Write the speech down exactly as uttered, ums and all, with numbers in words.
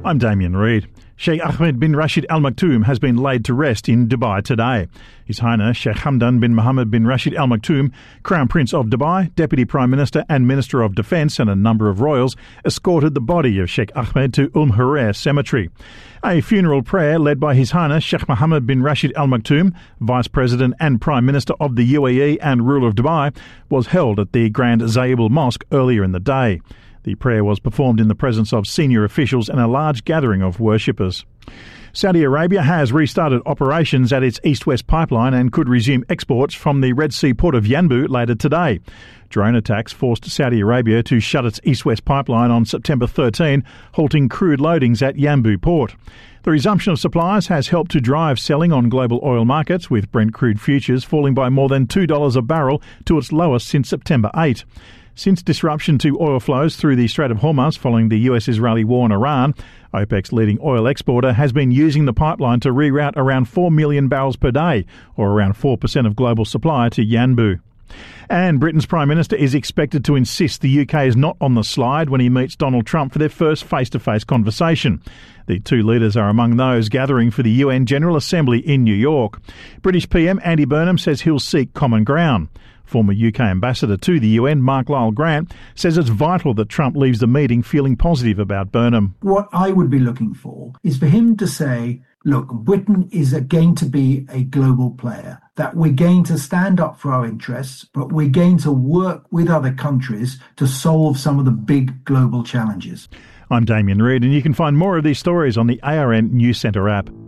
I'm Damien Reid. Sheikh Ahmed bin Rashid Al Maktoum has been laid to rest in Dubai today. His Highness Sheikh Hamdan bin Mohammed bin Rashid Al Maktoum, Crown Prince of Dubai, Deputy Prime Minister and Minister of Defence, and a number of royals escorted the body of Sheikh Ahmed to Umm Hurair Cemetery. A funeral prayer led by His Highness Sheikh Mohammed bin Rashid Al Maktoum, Vice President and Prime Minister of the U A E and ruler of Dubai, was held at the Grand Zayed Al Mosque earlier in the day. The prayer was performed in the presence of senior officials and a large gathering of worshippers. Saudi Arabia has restarted operations at its East-West pipeline and could resume exports from the Red Sea port of Yanbu later today. Drone attacks forced Saudi Arabia to shut its East-West pipeline on September thirteenth, halting crude loadings at Yanbu port. The resumption of supplies has helped to drive selling on global oil markets, with Brent crude futures falling by more than two dollars a barrel to its lowest since September eighth. Since disruption to oil flows through the Strait of Hormuz following the U S-Israeli war in Iran, OPEC's leading oil exporter has been using the pipeline to reroute around four million barrels per day, or around four percent of global supply, to Yanbu. And Britain's Prime Minister is expected to insist the U K is not on the slide when he meets Donald Trump for their first face-to-face conversation. The two leaders are among those gathering for the U N General Assembly in New York. British P M Andy Burnham says he'll seek common ground. Former U K ambassador to the U N, Mark Lyle Grant, says it's vital that Trump leaves the meeting feeling positive about Burnham. What I would be looking for is for him to say, look, Britain is going to be a global player, that we're going to stand up for our interests, but we're going to work with other countries to solve some of the big global challenges. I'm Damien Reid, and you can find more of these stories on the A R N News Centre app.